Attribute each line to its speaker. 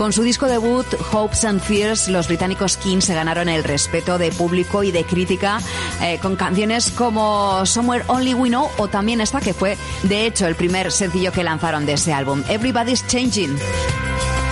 Speaker 1: Con su disco debut, Hopes and Fears, los británicos Kings se ganaron el respeto de público y de crítica con canciones como Somewhere Only We Know o también esta que fue, de hecho, el primer sencillo que lanzaron de ese álbum, Everybody's Changing.